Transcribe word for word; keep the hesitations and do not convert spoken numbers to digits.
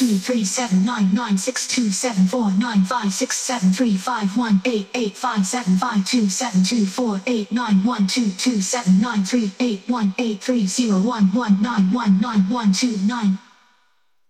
two three seven nine nine six two seven four nine five six seven three five one eight eight five seven five two seven two four eight nine one two two seven nine three eight one eight three zero one one nine one nine one two nine.